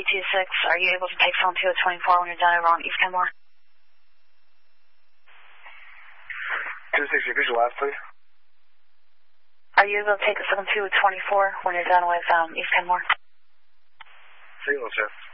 226, are you able to take 72024 when you're done over on East Kenmore? 260, repeat your last, please. Are you able to take a 7224 when you're done with East Kenmore? Signal, sir.